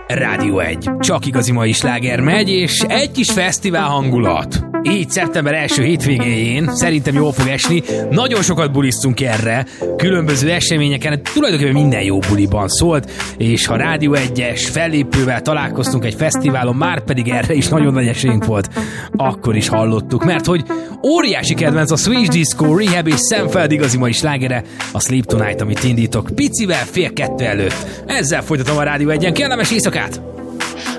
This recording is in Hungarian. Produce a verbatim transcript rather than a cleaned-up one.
Rádió egy. Csak igazi mai sláger megy, és egy kis fesztivál hangulat. Így szeptember első hétvégéjén szerintem jól fog esni. Nagyon sokat bulisztunk erre. Különböző eseményeken, tulajdonképpen minden jó buliban szólt, és ha Rádió egyes fellépővel találkoztunk egy fesztiválon, már pedig erre is nagyon nagy esélyünk volt, akkor is hallottuk, mert hogy óriási kedvenc a Swedish Disco, Rehab és Szemfeld igazi mai slágere, a Sleep Tonight, amit indítok picivel fél kettő előtt. Ezzel folytatom a Rádió egyen. Kellemes éjszakát!